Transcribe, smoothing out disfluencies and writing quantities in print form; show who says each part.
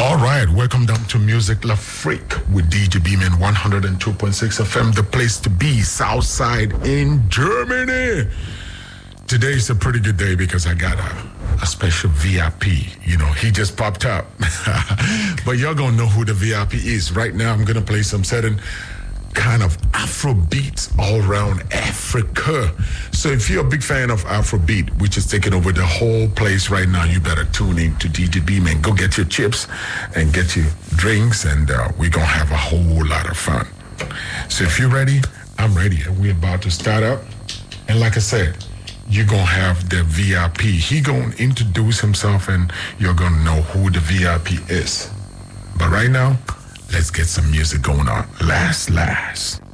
Speaker 1: All right, welcome down to Music La Freak with DJ Beeman 102.6 FM, the place to be, Southside in Germany. Today is a pretty good day because I got a special VIP. You know, he just popped up. But y'all gonna know who the VIP is. Right now, I'm gonna play some certain kind of Afrobeats all around Africa. So if you're a big fan of Afrobeat, which is taking over the whole place right now, you better tune in to DJ Beeman. Go get your chips and get your drinks, and we're gonna have a whole lot of fun. So if you're ready, I'm ready, and we're about to start up. And like I said, you're gonna have the VIP. He gonna introduce himself, and you're gonna know who the VIP is. But right now, let's get some music going on. Last.